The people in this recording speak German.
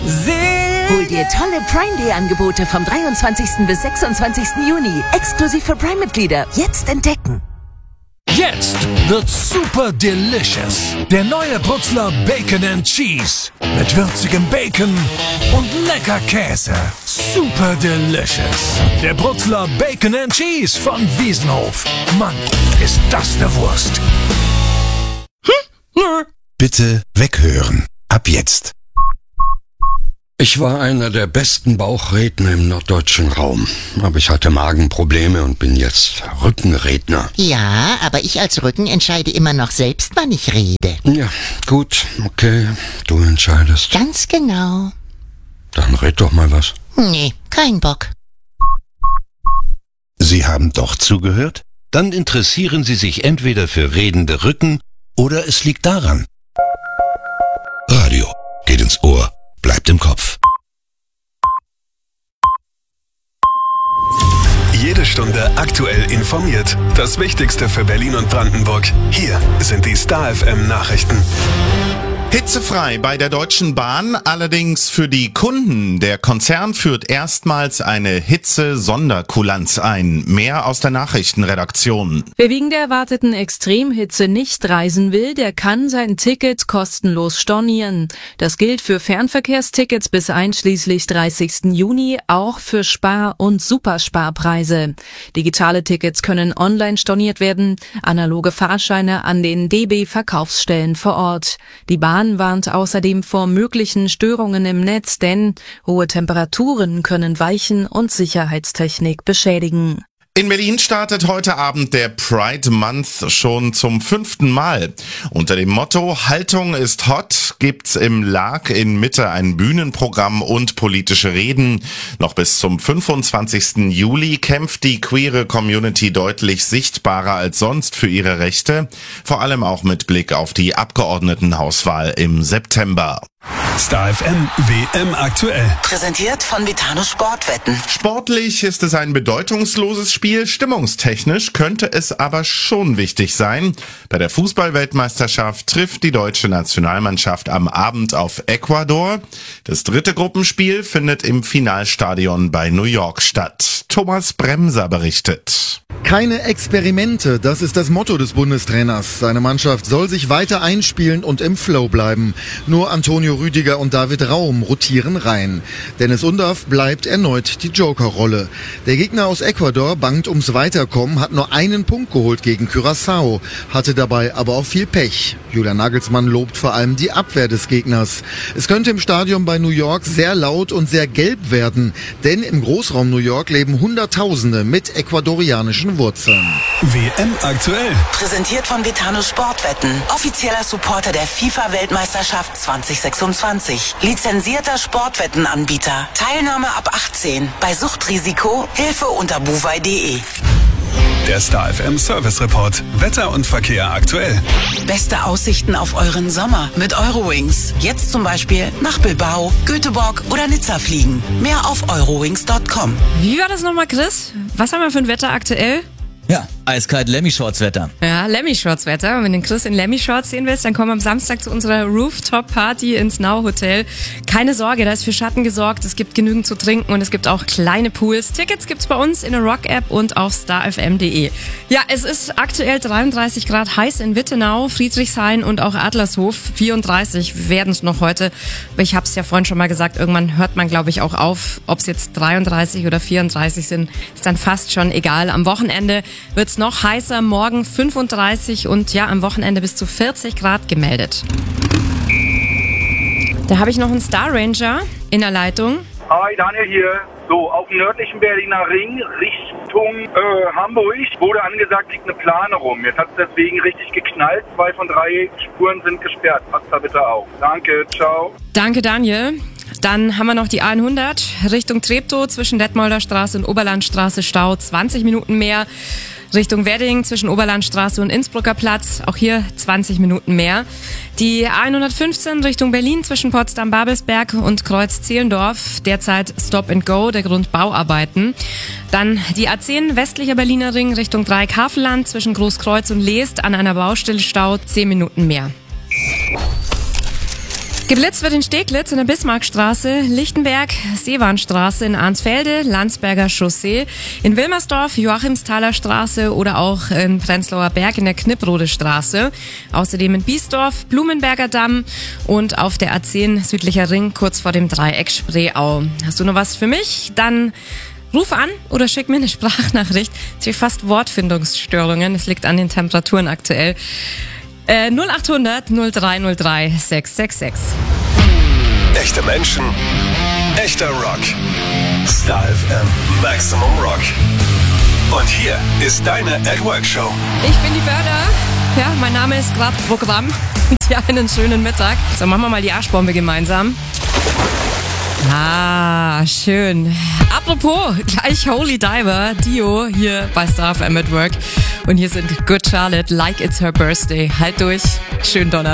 Hol dir tolle Prime Day Angebote vom 23. bis 26. Juni. Exklusiv für Prime-Mitglieder. Jetzt entdecken. Jetzt wird's super delicious. Der neue Brutzler Bacon and Cheese. Mit würzigem Bacon und lecker Käse. Super delicious. Der Brutzler Bacon and Cheese von Wiesenhof. Mann, ist das eine Wurst. Bitte weghören. Ab jetzt. Ich war einer der besten Bauchredner im norddeutschen Raum. Aber ich hatte Magenprobleme und bin jetzt Rückenredner. Ja, aber ich als Rücken entscheide immer noch selbst, wann ich rede. Ja, gut, okay, du entscheidest. Ganz genau. Dann red doch mal was. Nee, kein Bock. Sie haben doch zugehört? Dann interessieren Sie sich entweder für redende Rücken oder es liegt daran. Radio geht ins Ohr, bleibt im Kopf. Jede Stunde aktuell informiert. Das Wichtigste für Berlin und Brandenburg. Hier sind die Star FM Nachrichten. Hitzefrei bei der Deutschen Bahn, allerdings für die Kunden. Der Konzern führt erstmals eine Hitze-Sonderkulanz ein. Mehr aus der Nachrichtenredaktion. Wer wegen der erwarteten Extremhitze nicht reisen will, der kann sein Ticket kostenlos stornieren. Das gilt für Fernverkehrstickets bis einschließlich 30. Juni, auch für Spar- und Supersparpreise. Digitale Tickets können online storniert werden, analoge Fahrscheine an den DB-Verkaufsstellen vor Ort. Die Bahn warnt außerdem vor möglichen Störungen im Netz, denn hohe Temperaturen können Weichen und Sicherheitstechnik beschädigen. In Berlin startet heute Abend der Pride Month schon zum 5. Mal. Unter dem Motto Haltung ist hot gibt's im LAG in Mitte ein Bühnenprogramm und politische Reden. Noch bis zum 25. Juli kämpft die queere Community deutlich sichtbarer als sonst für ihre Rechte, vor allem auch mit Blick auf die Abgeordnetenhauswahl im September. Star FM WM aktuell. Präsentiert von Vitano Sportwetten. Sportlich ist es ein bedeutungsloses Spiel, stimmungstechnisch könnte es aber schon wichtig sein. Bei der Fußball-Weltmeisterschaft trifft die deutsche Nationalmannschaft am Abend auf Ecuador. Das dritte Gruppenspiel findet im Finalstadion bei New York statt. Thomas Bremser berichtet. Keine Experimente, das ist das Motto des Bundestrainers. Seine Mannschaft soll sich weiter einspielen und im Flow bleiben. Nur Antonio Rüdiger und David Raum rotieren rein. Dennis Undaff bleibt erneut die Jokerrolle. Der Gegner aus Ecuador bangt ums Weiterkommen, hat nur einen Punkt geholt gegen Curaçao, hatte dabei aber auch viel Pech. Julian Nagelsmann lobt vor allem die Abwehr des Gegners. Es könnte im Stadion bei New York sehr laut und sehr gelb werden, denn im Großraum New York leben Hunderttausende mit ecuadorianischen Wurzeln. WM aktuell. Präsentiert von Vitano Sportwetten. Offizieller Supporter der FIFA-Weltmeisterschaft 2026. Lizenzierter Sportwettenanbieter. Teilnahme ab 18. Bei Suchtrisiko Hilfe unter buwei.de. Der Star FM Service Report. Wetter und Verkehr aktuell. Beste Aussichten auf euren Sommer mit Eurowings. Jetzt zum Beispiel nach Bilbao, Göteborg oder Nizza fliegen. Mehr auf eurowings.com. Wie war das nochmal, Chris? Was haben wir für ein Wetter aktuell? Ja, eiskalt Lemmy-Shorts-Wetter. Ja, Lemmy-Shorts-Wetter. Und wenn du den Chris in Lemmy-Shorts sehen willst, dann komm am Samstag zu unserer Rooftop-Party ins Now Hotel. Keine Sorge, da ist für Schatten gesorgt. Es gibt genügend zu trinken und es gibt auch kleine Pools. Tickets gibt's bei uns in der Rock-App und auf starfm.de. Ja, es ist aktuell 33 Grad heiß in Wittenau, Friedrichshain und auch Adlershof. 34 werden es noch heute. Aber ich habe es ja vorhin schon mal gesagt, irgendwann hört man, glaube ich, auch auf. Ob es jetzt 33 oder 34 sind, ist dann fast schon egal. Am Wochenende wird's noch heißer, morgen 35 und ja, am Wochenende bis zu 40 Grad gemeldet. Da habe ich noch einen Star Ranger in der Leitung. Hi, Daniel hier. So, auf dem nördlichen Berliner Ring Richtung Hamburg wurde angesagt, liegt eine Plane rum. Jetzt hat es deswegen richtig geknallt. 2 von 3 Spuren sind gesperrt. Passt da bitte auf. Danke, ciao. Danke, Daniel. Dann haben wir noch die A100 Richtung Treptow zwischen Detmolder Straße und Oberlandstraße Stau, 20 Minuten mehr. Richtung Wedding zwischen Oberlandstraße und Innsbrucker Platz, auch hier 20 Minuten mehr. Die A115 Richtung Berlin zwischen Potsdam-Babelsberg und Kreuz-Zehlendorf, derzeit Stop and Go, der Grund Bauarbeiten. Dann die A10 westlicher Berliner Ring Richtung Dreieck-Havelland zwischen Großkreuz und Leest an einer Baustelle Stau, 10 Minuten mehr. Geblitzt wird in Steglitz in der Bismarckstraße, Lichtenberg, Seewarnstraße in Arnsfelde, Landsberger Chaussee, in Wilmersdorf, Joachimsthaler Straße oder auch in Prenzlauer Berg in der Knipprode Straße. Außerdem in Biesdorf, Blumenberger Damm und auf der A10 südlicher Ring kurz vor dem Dreieck Spreeau. Hast du noch was für mich? Dann ruf an oder schick mir eine Sprachnachricht. Jetzt habe ich fast Wortfindungsstörungen. Es liegt an den Temperaturen aktuell. 0800 0303 666. Echte Menschen, echter Rock. Star FM Maximum Rock. Und hier ist deine At Work Show. Ich bin die Börder. Ja, mein Name ist gerade Programm. Und ja, einen schönen Mittag. So, machen wir mal die Arschbombe gemeinsam. Ah, schön. Apropos, gleich Holy Diver, Dio hier bei Star FM at Work. Und hier sind Good Charlotte, Like It's Her Birthday. Halt durch. Schönen Donnerstag.